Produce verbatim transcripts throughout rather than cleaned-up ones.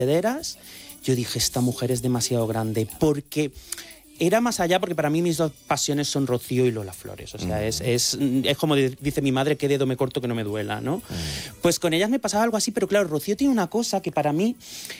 yo dije, esta mujer es demasiado grande, porque era más allá, porque para mí mis dos pasiones son Rocío y Lola Flores. O sea, mm. es, es, es como dice mi madre, qué dedo me corto que no me duela, ¿no? Mm. Pues con ellas me pasaba algo así, pero claro, Rocío tiene una cosa que para mí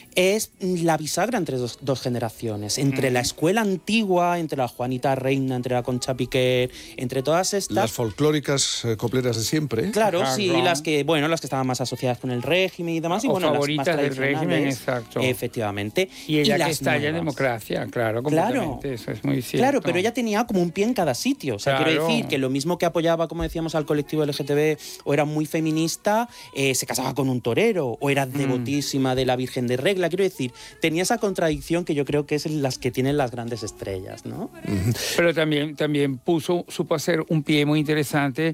es la bisagra entre dos, dos generaciones. Entre mm. la escuela antigua, entre la Juanita Reina, entre la Concha Piquer, entre todas estas... Las folclóricas eh, copleras de siempre. ¿eh? Claro, claro, sí, las que, bueno, las que estaban más asociadas con el régimen y demás. Y o bueno, favoritas las más del régimen, exacto. Efectivamente. Y ella y que las está ya en democracia, claro, completamente. Claro. Eso es muy cierto. Claro, pero ella tenía como un pie en cada sitio. O sea, claro. quiero decir que lo mismo que apoyaba, como decíamos, al colectivo L G T B, o era muy feminista, eh, se casaba con un torero, o era devotísima mm. de la Virgen de Regla. Quiero decir, tenía esa contradicción que yo creo que es las que tienen las grandes estrellas, ¿no? Pero también, también puso, supo hacer un pie muy interesante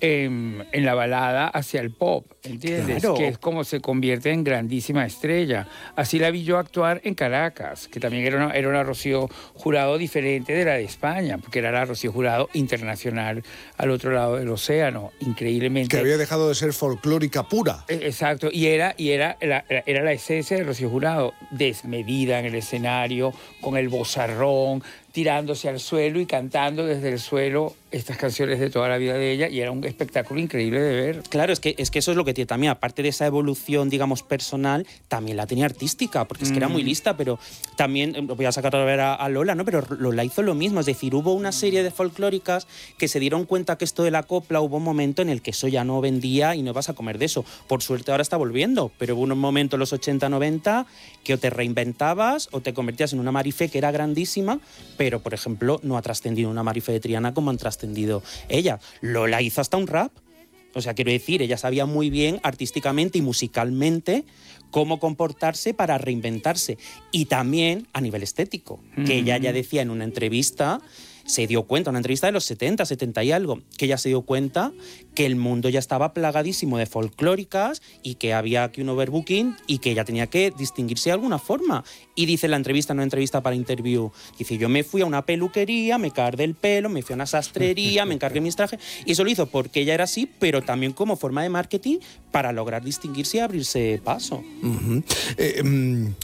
En, en la balada hacia el pop, ¿entiendes? Claro. Que es como se convierte en grandísima estrella. Así la vi yo actuar en Caracas, que también era una, era una Rocío Jurado diferente de la de España, porque era la Rocío Jurado internacional al otro lado del océano, increíblemente. Que había dejado de ser folclórica pura. Exacto, y era, y era, la, era la esencia de Rocío Jurado, desmedida en el escenario, con el vozarrón, tirándose al suelo y cantando desde el suelo estas canciones de toda la vida de ella, y era un espectáculo increíble de ver. Claro, es que, es que eso es lo que tiene también, aparte de esa evolución, digamos, personal, también la tenía artística, porque es que mm. era muy lista, pero también, voy a sacar a ver a, a Lola, ¿no? Pero Lola hizo lo mismo, es decir, hubo una serie de folclóricas que se dieron cuenta que esto de la copla, hubo un momento en el que eso ya no vendía y no vas a comer de eso. Por suerte ahora está volviendo, pero hubo un momento en los ochenta, noventa que o te reinventabas o te convertías en una Marifé que era grandísima, pero, por ejemplo, no ha trascendido una Marifé de Triana como han trascendido ella. Lola hizo hasta un rap. O sea, quiero decir, ella sabía muy bien artísticamente y musicalmente cómo comportarse para reinventarse. Y también a nivel estético, mm-hmm. que ella ya decía en una entrevista, se dio cuenta, una entrevista de los setenta, setenta y algo, que ella se dio cuenta que el mundo ya estaba plagadísimo de folclóricas y que había aquí un overbooking y que ella tenía que distinguirse de alguna forma. Y dice en la entrevista, en una entrevista para Interview, dice, yo me fui a una peluquería, me cargué el pelo, me fui a una sastrería, me encargué mis trajes, y eso lo hizo porque ella era así, pero también como forma de marketing para lograr distinguirse y abrirse paso. Uh-huh. eh, um,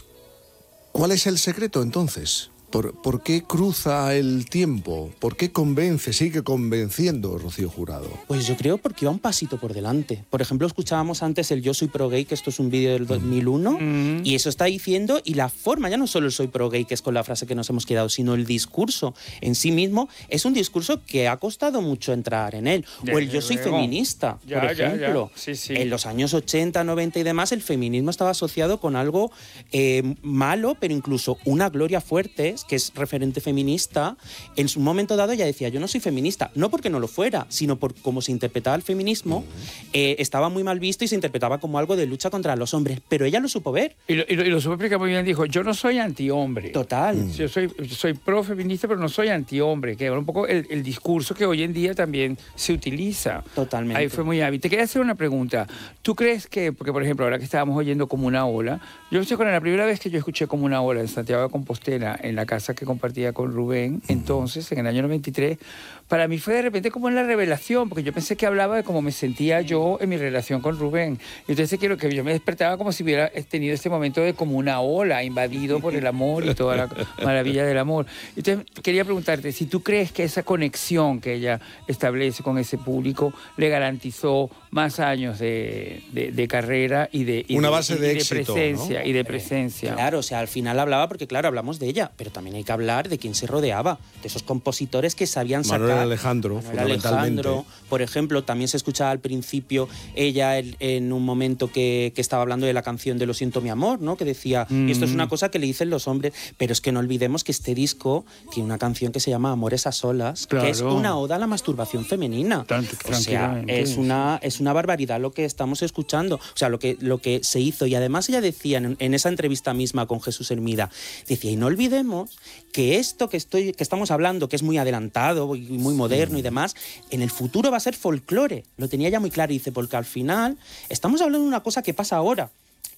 ¿Cuál es el secreto entonces? ¿Por, ¿Por qué cruza el tiempo? ¿Por qué convence, sigue convenciendo Rocío Jurado? Pues yo creo porque va un pasito por delante. Por ejemplo, escuchábamos antes el Yo soy pro gay, que esto es un vídeo del dos mil uno, mm. y eso está diciendo, y la forma, ya no solo el soy pro gay, que es con la frase que nos hemos quedado, sino el discurso en sí mismo, es un discurso que ha costado mucho entrar en él. Ya, o el Yo soy luego. feminista, ya, por ejemplo. Ya, ya. Sí, sí. En los años ochenta, noventa y demás, el feminismo estaba asociado con algo eh, malo, pero incluso una Gloria Fuertes, que es referente feminista, en su momento dado ella decía, yo no soy feminista, no porque no lo fuera, sino por cómo se interpretaba el feminismo, eh, estaba muy mal visto y se interpretaba como algo de lucha contra los hombres, pero ella lo supo ver. Y lo, y lo, y lo supo explicar muy bien, dijo, yo no soy antihombre. Total. Mm. Yo soy, soy pro-feminista, pero no soy antihombre, que era un poco el, el discurso que hoy en día también se utiliza. Totalmente. Ahí fue muy hábil. Te quería hacer una pregunta. ¿Tú crees que, porque por ejemplo, ahora que estábamos oyendo Como una ola, yo sé con la primera vez que yo escuché Como una ola en Santiago de Compostela, en la casa que compartía con Rubén, entonces, en el año noventa y tres, para mí fue de repente como en la revelación, porque yo pensé que hablaba de cómo me sentía yo en mi relación con Rubén. Entonces quiero que yo me despertaba como si hubiera tenido este momento de como una ola, invadido por el amor y toda la maravilla del amor. Entonces quería preguntarte, si tú crees que esa conexión que ella establece con ese público le garantizó más años de, de, de carrera y de, y una de, base y, de, y de éxito, presencia, ¿no? y de presencia. Claro, o sea, al final hablaba, porque claro, hablamos de ella, pero también hay que hablar de quién se rodeaba, de esos compositores que sabían sacar. Manuel Alejandro, Manuel fundamentalmente. Alejandro, por ejemplo, también se escuchaba al principio ella en, en un momento que, que estaba hablando de la canción de Lo siento mi amor, ¿no? Que decía, mm. y esto es una cosa que le dicen los hombres, pero es que no olvidemos que este disco tiene una canción que se llama Amores a solas, claro. que es una oda a la masturbación femenina. Tan, o sea, es una, es una barbaridad lo que estamos escuchando, o sea, lo que, lo que se hizo. Y además ella decía en, en esa entrevista misma con Jesús Hermida, decía, y no olvidemos que esto que, estoy, que estamos hablando, que es muy adelantado y muy moderno sí. y demás, en el futuro va a ser folclore. Lo tenía ya muy claro, y dice, porque al final estamos hablando de una cosa que pasa ahora,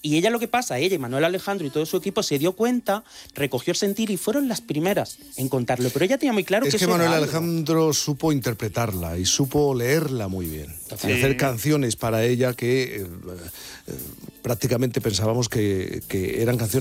Y ella lo que pasa, ella y Manuel Alejandro y todo su equipo se dio cuenta, recogió el sentir y fueron las primeras en contarlo. Pero ella tenía muy claro es que que eso Manuel era algo. Alejandro supo interpretarla y supo leerla muy bien. Sí. Y hacer canciones para ella que eh, eh, prácticamente pensábamos que, que eran canciones